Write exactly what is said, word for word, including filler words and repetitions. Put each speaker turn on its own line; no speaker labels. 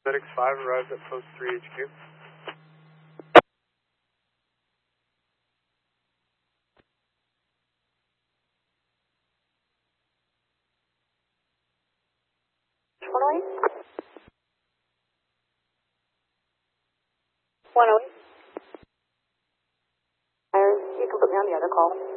FedEx five arrived at Post three H Q.
one oh eight? one oh eight? You can put me on the other call.